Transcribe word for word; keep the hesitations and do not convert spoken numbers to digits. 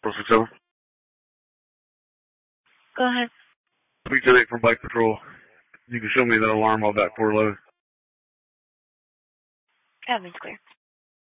four six seven. Go ahead. three two eight from Bike Patrol. You can show me that alarm on that four eleven. Admin's clear.